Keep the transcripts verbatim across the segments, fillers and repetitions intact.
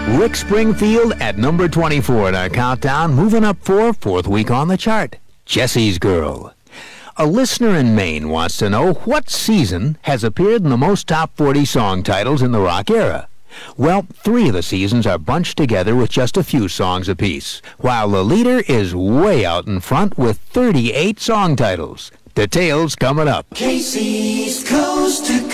Rick Springfield at number twenty-four in our countdown, moving up four, fourth week on the chart. Jesse's Girl. A listener in Maine wants to know what season has appeared in the most top forty song titles in the rock era. Well, three of the seasons are bunched together with just a few songs apiece, while the leader is way out in front with thirty-eight song titles. Details coming up. Casey's Coast to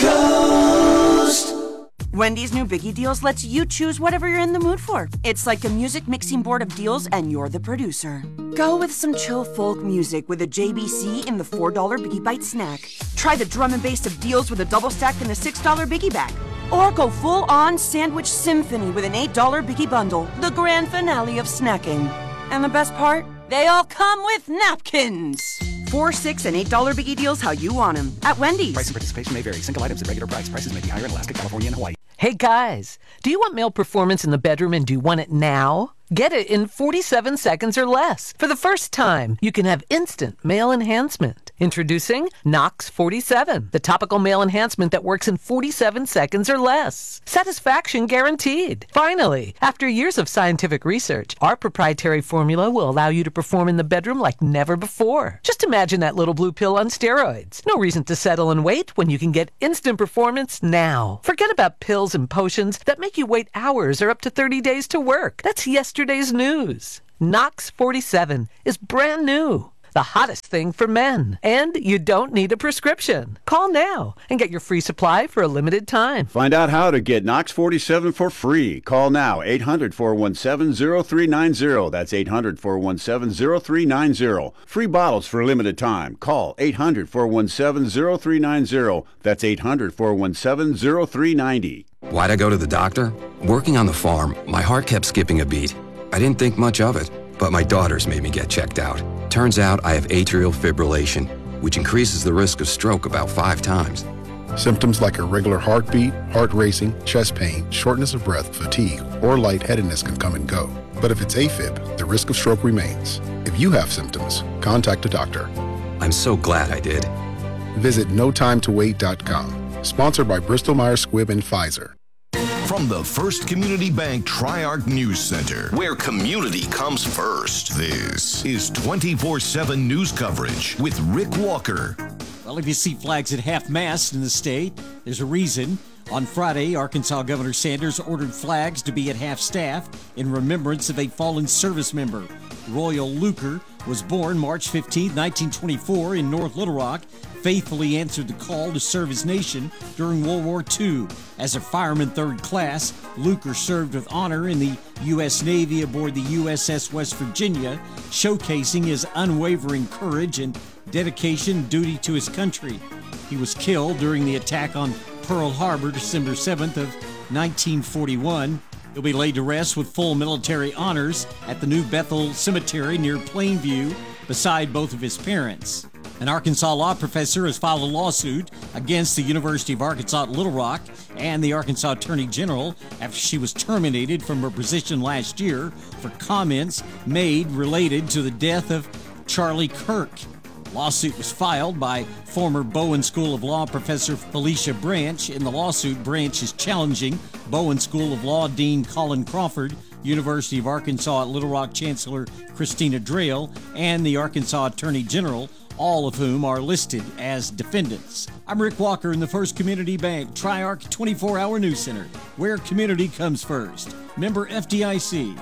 Coast. Wendy's new Biggie Deals lets you choose whatever you're in the mood for. It's like a music mixing board of deals, and you're the producer. Go with some chill folk music with a J B C in the four dollar Biggie Bite snack. Try the drum and bass of deals with a double stack in the six dollar Biggie Bag. Or go full-on sandwich symphony with an eight dollar Biggie Bundle, the grand finale of snacking. And the best part? They all come with napkins. Four, six, and eight dollar Biggie Deals how you want them at Wendy's. Price and participation may vary. Single items at regular price. Prices may be higher in Alaska, California, and Hawaii. Hey guys, do you want male performance in the bedroom and do you want it now? Get it in forty-seven seconds or less. For the first time, you can have instant male enhancement. Introducing Nox forty-seven, the topical male enhancement that works in forty-seven seconds or less. Satisfaction guaranteed. Finally, after years of scientific research, our proprietary formula will allow you to perform in the bedroom like never before. Just imagine that little blue pill on steroids. No reason to settle and wait when you can get instant performance now. Forget about pills and potions that make you wait hours or up to thirty days to work. That's yesterday's news. Nox forty-seven is brand new. The hottest thing for men. And you don't need a prescription. Call now and get your free supply for a limited time. Find out how to get Nox forty-seven for free. Call now, eight hundred, four one seven, zero three nine zero. That's eight hundred, four one seven, zero three nine zero. Free bottles for a limited time. Call eight hundred, four one seven, zero three nine zero. That's eight hundred, four one seven, zero three nine zero. Why'd I go to the doctor? Working on the farm, my heart kept skipping a beat. I didn't think much of it, but my daughters made me get checked out. Turns out I have atrial fibrillation, which increases the risk of stroke about five times. Symptoms like irregular heartbeat, heart racing, chest pain, shortness of breath, fatigue, or lightheadedness can come and go. But if it's AFib, the risk of stroke remains. If you have symptoms, contact a doctor. I'm so glad I did. Visit no time to wait dot com. Sponsored by Bristol Myers Squibb and Pfizer. From the First Community Bank Triarch News Center, where community comes first, this is twenty-four seven news coverage with Rick Walker. Well, if you see flags at half-mast in the state, there's a reason. On Friday, Arkansas Governor Sanders ordered flags to be at half-staff in remembrance of a fallen service member. Royal Luker was born March fifteenth, nineteen twenty-four in North Little Rock, faithfully answered the call to serve his nation during World War Two. As a fireman third class, Luker served with honor in the U S Navy aboard the U S S West Virginia, showcasing his unwavering courage and dedication and duty to his country. He was killed during the attack on Pearl Harbor, December seventh of nineteen forty-one. He'll be laid to rest with full military honors at the New Bethel Cemetery near Plainview, beside both of his parents. An Arkansas law professor has filed a lawsuit against the University of Arkansas at Little Rock and the Arkansas Attorney General after she was terminated from her position last year for comments made related to the death of Charlie Kirk. Lawsuit was filed by former Bowen School of Law professor Felicia Branch. In the lawsuit, Branch is challenging Bowen School of Law Dean Colin Crawford, University of Arkansas at Little Rock Chancellor Christina Drayle, and the Arkansas Attorney General, all of whom are listed as defendants. I'm Rick Walker in the First Community Bank Triarch twenty-four hour News Center, where community comes first. Member F D I C.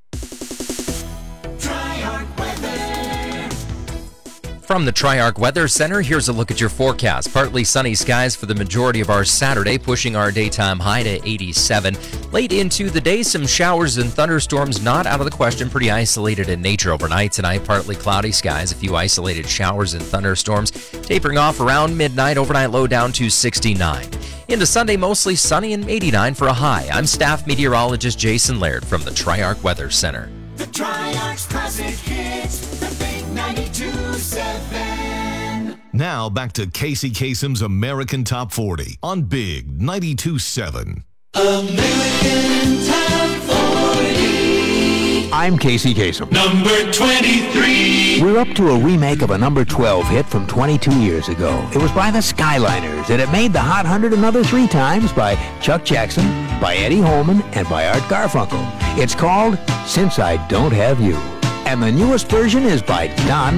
From the Triarch Weather Center, here's a look at your forecast. Partly sunny skies for the majority of our Saturday, pushing our daytime high to eighty-seven. Late into the day, some showers and thunderstorms not out of the question. Pretty isolated in nature overnight. Tonight, partly cloudy skies, a few isolated showers and thunderstorms. Tapering off around midnight, overnight low down to sixty-nine. Into Sunday, mostly sunny and eighty-nine for a high. I'm staff meteorologist Jason Laird from the Triarch Weather Center. The Triarch's classic hits, the big ninety-two seven. Now back to Casey Kasem's American Top forty on Big ninety-two seven. American Top forty. I'm Casey Kasem. Number twenty-three. We're up to a remake of a number twelve hit from twenty-two years ago. It was by the Skyliners, and it made the Hot one hundred another three times by Chuck Jackson, by Eddie Holman and by Art Garfunkel. It's called Since I Don't Have You. And the newest version is by Don